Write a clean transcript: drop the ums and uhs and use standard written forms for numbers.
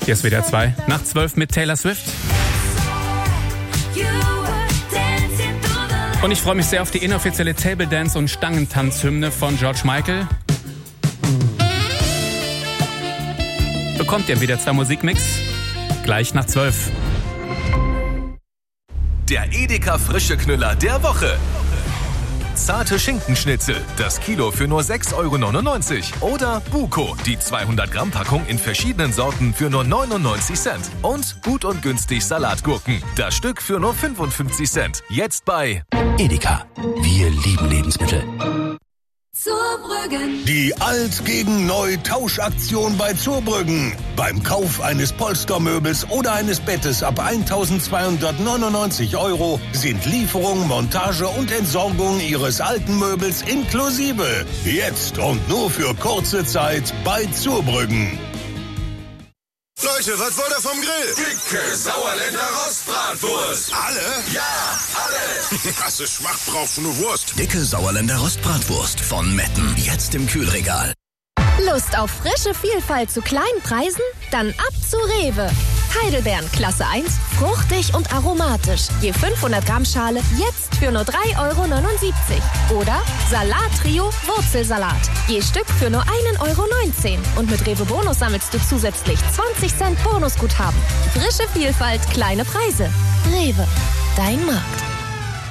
Hier ist WDR 2 nach 12 mit Taylor Swift. Und ich freue mich sehr auf die inoffizielle Table Dance und Stangentanzhymne von George Michael. Bekommt ihr wieder 2 Musikmix? Gleich nach 12. Der Edeka frische Knüller der Woche. Zarte Schinkenschnitzel, das Kilo für nur 6,99 €. Oder Buko, die 200-Gramm-Packung in verschiedenen Sorten für nur 99 Cent. Und gut und günstig Salatgurken, das Stück für nur 55 Cent. Jetzt bei Edeka. Wir lieben Lebensmittel. Zurbrüggen. Die Alt gegen Neu Tauschaktion bei Zurbrüggen. Beim Kauf eines Polstermöbels oder eines Bettes ab 1.299 € sind Lieferung, Montage und Entsorgung Ihres alten Möbels inklusive. Jetzt und nur für kurze Zeit bei Zurbrüggen. Leute, was wollt ihr vom Grill? Dicke Sauerländer Rostbratwurst. Alle? Ja, alle. Krasse Schmacht brauchst du nur Wurst. Dicke Sauerländer Rostbratwurst von Metten. Jetzt im Kühlregal. Lust auf frische Vielfalt zu kleinen Preisen? Dann ab zu Rewe. Heidelbeeren Klasse 1, fruchtig und aromatisch. Je 500 Gramm Schale jetzt für nur 3,79 €. Oder Salat-Trio Wurzelsalat. Je Stück für nur 1,19 €. Und mit Rewe Bonus sammelst du zusätzlich 20 Cent Bonusguthaben. Frische Vielfalt, kleine Preise. Rewe, dein Markt.